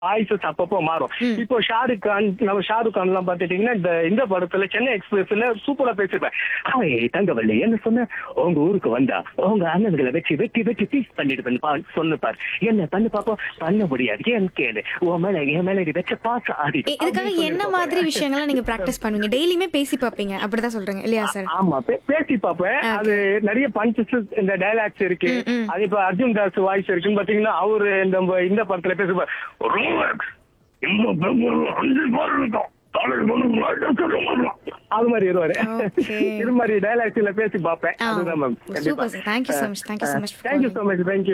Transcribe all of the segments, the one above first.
Voices அப்பப்போ மாறும். ம். இப்போ ஷாருக் கான் எல்லாம் பாத்துட்டீங்கன்னா இந்த படத்துல சென்னை எக்ஸ்பிரஸ்ல சூப்பரா பேசிருப்பேன். தங்கவல்லி என்ன சொன்ன, உங்க ஊருக்கு வந்தா உங்க அண்ணன்களை வச்சு வெட்டி வெட்டி பீஸ் பண்ணிட்டு சொன்னுப்பார். என்ன பண்ணு பாப்போம், பண்ண முடியாது ஏன் கேளு, என் மேல இது வச்ச பாச ஆடி. இதுக்காக என்ன மாதிரி விஷயங்கள்லாம் நீங்க பிராக்டிஸ் பண்ணுவீங்க? டெய்லியுமே பேசி பாப்பீங்க அப்படிதான் சொல்றீங்க இல்லையா சார்? ஆமா, பேசி பாப்பேன். அது நிறைய பஞ்சஸ் இந்த டயலாக்ஸ் இருக்கு. அது இப்ப அர்ஜுன் தாஸ் வாய்ஸ் இருக்குன்னு பாத்தீங்கன்னா அவரு இந்த படத்துல பேசுவார். அது மாதிரி இருவாரு. இது மாதிரி டயலாக்ஸ்ல பேசி பாப்பேன். அதுதான் ma'am. Super sir, thank you so much. Thank you so much. Thank you so much. Thank you.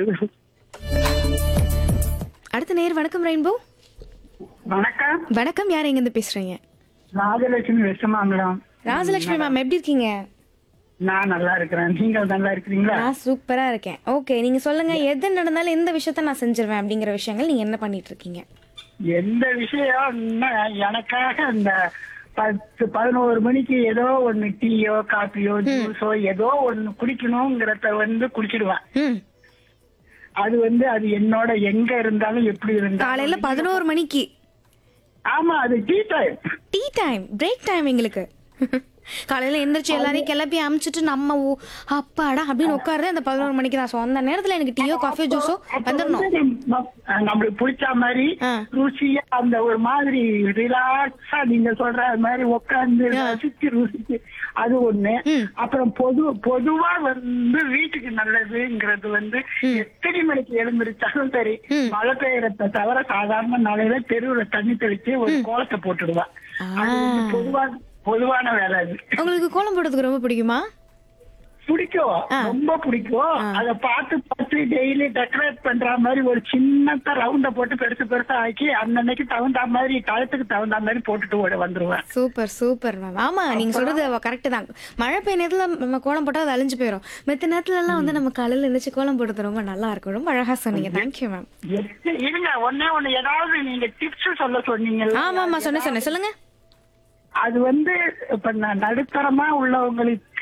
அடுத்த நேர் வணக்கம் ரெயின்போ. வணக்கம். வணக்கம், யார் எங்க இருந்து பேசுறீங்க? ராஜலட்சுமி வெஸ்டமாங்கலம். ராஜலட்சுமி மேம், எப்படி இருக்கீங்க? நான் நல்லா இருக்கிறேன். நீங்க நல்லா இருக்கிறீங்களா? நான் சூப்பரா இருக்கேன். ஓகே, நீங்க சொல்லுங்க, எது நடந்தாலும் எந்த விஷயத்த நான் செஞ்சிருவேன் அப்படிங்கிற விஷயங்கள் நீங்க என்ன பண்ணிட்டு இருக்கீங்க? எந்த விஷயம் எனக்காக இந்த 10-11 மணிக்கு ஏதோ ஒண்ணு டீயோ காப்பியோ ஜூஸோ ஏதோ ஒண்ணு குடிக்கணுங்கிறத குடிச்சிடுவேன். ம். அது என்னோட எங்க இருந்தாலும் எப்படி இருந்தாலும் காலையில 11 மணிக்கு. ஆமா, அது tea time. Tea time, break time எங்களுக்கு. காலையில எந்திரிச்சு எல்லாரையும் கிளப்பி அமிச்சிட்டு நம்ம அப்பாடா அப்படின்னு உட்காருது அந்த 11 மணிக்கு தான். அந்த நேரத்துல எனக்கு டீயோ காஃபியோ ஜூஸோ வந்துடணும். நம்மளுக்கு பிடிச்ச மாதிரி ருசியா அந்த ஒரு மாதிரி ரிலாக்ஸா நீங்க சொல்ற மாதிரி உட்காந்து ருசிச்சு அது ஒண்ணு. அப்புறம் பொதுவா வீட்டுக்கு நல்லதுங்கிறது எத்தனை மணிக்கு எழுந்திருச்சாலும் சரி, மழை பெய்யறத தவிர சாதாரண நாளையில தெருவுல தண்ணி தெளிச்சு ஒரு கோலத்தை போட்டுடுவேன். பொதுவான வேலை அது. உங்களுக்கு கோலம் போடுறதுக்கு ரொம்ப பிடிக்குமா? பிடிக்கும், ரொம்ப பிடிக்கும். அத பார்த்து டெய்லி டெக்கரேட் பண்ற மாதிரி ஒரு சின்னதா ரவுண்ட போட்டு பெருசா ஆக்கி அன்னைக்கு தகுந்த மாதிரி காலத்துக்கு தகுந்த மாதிரி போட்டுட்டு வந்துருவேன். Super super ma'am. ஆமா, நீங்க சொல்றது கரெக்ட் தான். மழை பெய்ய நேரத்துல நம்ம கோலம் போட்டா அது அழிஞ்சு போயிடும். மத்த நேரத்துல எல்லாம் நம்ம காலையில எழுந்திரிச்சு கோலம் போடுறது ரொம்ப நல்லா இருக்கும். ரொம்ப அழகா சொன்னீங்க. Thank you ma'am. இருங்க, ஒண்ணு ஏதாவது நீங்க டிப்ஸ் சொல்ல சொன்னீங்க. ஆமா ஆமா, சொன்னேன், சொல்லுங்க. அது இப்ப நடுத்தரமா உள்ளவங்களுக்கு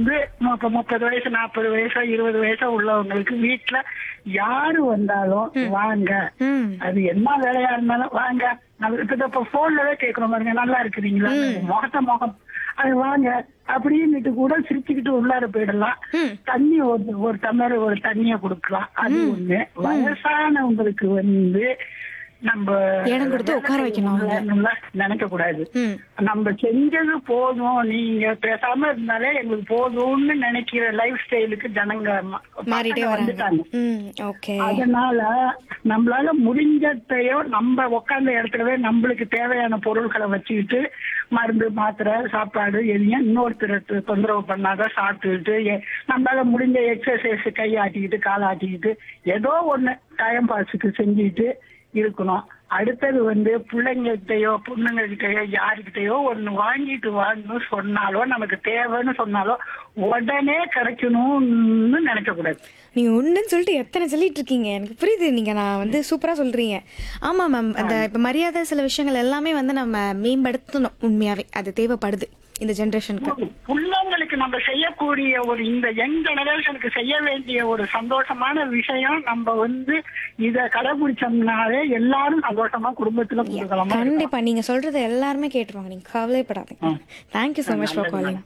30 வயசு 40 வயசு 20 வயசு உள்ளவங்களுக்கு வீட்டுல யாரு வந்தாலும் வாங்க, அது என்ன வேலையா இருந்தாலும் வாங்க. இப்ப போன்லவே கேக்குறோம் பாருங்க, நல்லா இருக்கிறீங்களா, முகம் அது வாங்க அப்படின்னு கூட சிரிச்சுக்கிட்டு உள்ளார போயிடலாம். தண்ணி ஒரு டம்ளர் ஒரு தண்ணிய கொடுக்கலாம். அது ஒண்ணு. வயசானவங்களுக்கு நம்ம இடம் கொடுத்து உட்கார வைக்கணும், நினைக்க கூடாது. நம்ம செஞ்சது போதும், நீங்க பேசாம இருந்தாலே எங்களுக்கு போதும்னு நினைக்கிற லைஃப் ஸ்டைலுக்கு ஜனங்க மாறிட்டே வந்துட்டாங்க. ஓகே, அதனால நம்மளால முடிஞ்சதையோ நம்ம உட்கார்ந்த இடத்துலவே நம்மளுக்கு தேவையான பொருட்களை வச்சுக்கிட்டு மருந்து மாத்திரை சாப்பாடு எதையும் இன்னொருத்தர் தொந்தரவு பண்ணாத சாப்பிட்டுக்கிட்டு நம்மளால முடிஞ்ச எக்ஸசைஸ் கை ஆட்டிக்கிட்டு கால் ஆட்டிக்கிட்டு ஏதோ ஒண்ணு டைம் பாஸுக்கு செஞ்சுட்டு இருக்கணும். அடுத்தது பிள்ளைங்ககிட்டயோ பொண்ணுங்ககிட்டயோ யாருக்கிட்டயோ ஒண்ணு வாங்கிட்டு வாங்கன்னு சொன்னாலோ நமக்கு தேவைன்னு சொன்னாலோ உடனே கிடைக்கணும்னு நினைக்க கூடாது. நீங்க ஒண்ணுன்னு சொல்லிட்டு எத்தனை சொல்லிட்டு இருக்கீங்க, எனக்கு புரியுது. நீங்க நான் சூப்பரா சொல்றீங்க. ஆமா மேம், அந்த இப்ப மரியாதை சில விஷயங்கள் எல்லாமே நம்ம மேம்படுத்தணும். உண்மையாவே அது தேவைப்படுது இந்த ஜெனரேஷனுக்கு. பிள்ளைங்களுக்கு நம்ம செய்யக்கூடிய ஒரு இந்த யங் ஜெனரேஷனுக்கு செய்ய வேண்டிய ஒரு சந்தோஷமான விஷயம் நம்ம இத கடைபிடிச்சோம்னாலே எல்லாரும் சந்தோஷமா குடும்பத்துல கொடுக்கலாம். கண்டிப்பா நீங்க சொல்றது எல்லாருமே கேட்டுருவாங்க, நீங்க கவலைப்படாதீங்க. Thank you so much for calling.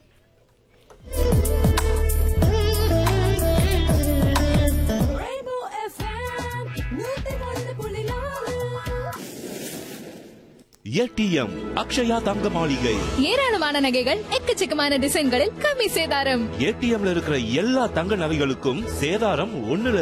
ATM Akshaya தங்க மாளிகை. ஏராளமான நகைகள் எக்கச்சக்கமான டிசைன்களில் கம்மி சேதாரம். ஏடிஎம்ல இருக்கிற எல்லா தங்க நகைகளுக்கும் சேதாரம்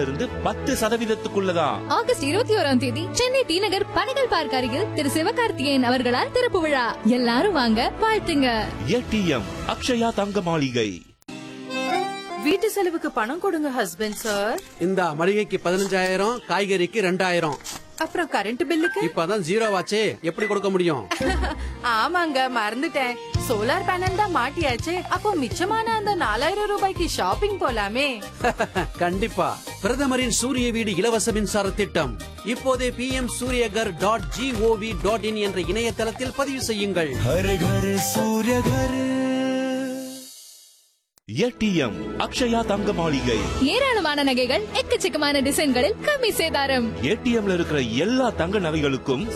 1% ஆகஸ்ட் 21ஆம் தேதி சென்னை டி நகர் பனகல் பார்க் அருகில் திரு சிவகார்த்திகேயன் அவர்களால் திறப்பு விழா. எல்லாரும் வாங்க, வாழ்த்துங்க. ஏடிஎம் அக்ஷயா தங்க மாளிகை. வீட்டு செலவுக்கு பணம் கொடுங்க ஹஸ்பண்ட் சார். இந்த மளிகைக்கு 15,000, காய்கறிக்கு 2,000. அப்புறம் கரண்ட் பில்லுக்கு இப்பதான் 0 ஆச்சே, எப்படி கொடுக்க முடியும்? ஆமாங்க, மறந்துட்டேன். சோலார் பேனல் தான் மாட்டியாச்சு. அப்போ மிச்சமான அந்த 4,000 ரூபாய்க்கு ஷாப்பிங் போலாமே. கண்டிப்பா. பிரதமரின் சூரிய வீடு இலவச மின்சார திட்டம் இப்போதே pmsuryagar.gov.in என்ற இணையதளத்தில் பதிவு செய்யுங்கள். ஏடிஎம் அக்ஷயா தங்க மாளிகை. ஏராளமான நகைகள் எக்கச்சக்கமான டிசைன்களில் கம்மி சேதாரம். ஏடிஎம்ல இருக்கிற எல்லா தங்க நகைகளுக்கும்